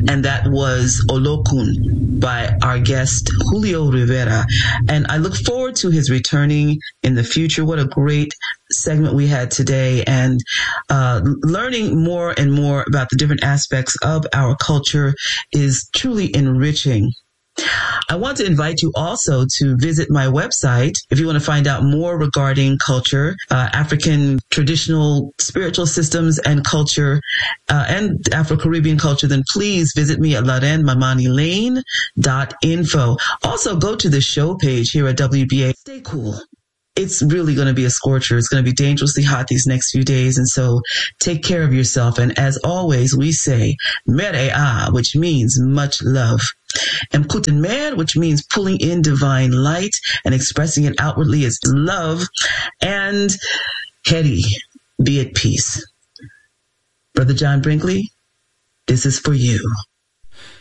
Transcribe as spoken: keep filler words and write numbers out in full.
and that was Olokun by our guest Julio Rivera. And I look forward to his returning in the future. What a great segment we had today, and uh, learning more and more about the different aspects of our culture is truly enriching. I want to invite you also to visit my website if you want to find out more regarding culture, uh, African traditional spiritual systems and culture, uh, and Afro-Caribbean culture. Then please visit me at laren mamani lane dot info. Also, go to the show page here at W B A. Stay cool. It's really going to be a scorcher. It's going to be dangerously hot these next few days. And so take care of yourself. And as always, we say Mere'a, which means much love. And Kutenmer, which means pulling in divine light and expressing it outwardly as love. And Heri, be at peace. Brother John Brinkley, this is for you.